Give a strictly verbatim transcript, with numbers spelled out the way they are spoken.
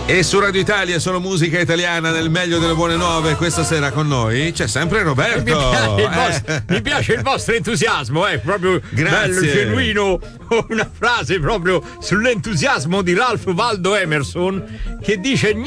E su Radio Italia solo musica italiana nel meglio delle buone nuove. Questa sera con noi c'è sempre Roberto. Mi piace il, eh. vostro, mi piace il vostro entusiasmo, è eh, proprio Grazie. bello, genuino. Una frase proprio sull'entusiasmo di Ralph Waldo Emerson che dice: